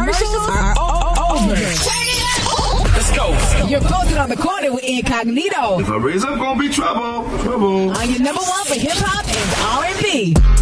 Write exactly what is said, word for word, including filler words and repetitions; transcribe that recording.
commercials are over. Let's go. You're posted on the corner with Incognito. If I raise up, gonna be trouble. Trouble. On your number one for hip hop and R and B.